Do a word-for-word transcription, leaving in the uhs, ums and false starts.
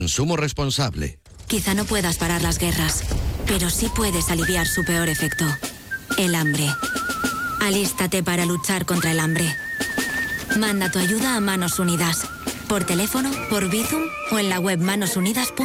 Consumo responsable. Quizá no puedas parar las guerras, pero sí puedes aliviar su peor efecto, el hambre. Alístate para luchar contra el hambre. Manda tu ayuda a Manos Unidas, por teléfono, por Bizum o en la web manosunidas punto com.